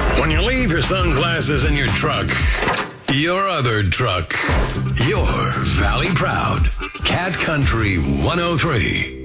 When you leave your sunglasses in your truck, your other truck, you're Valley Proud. Cat Country 103.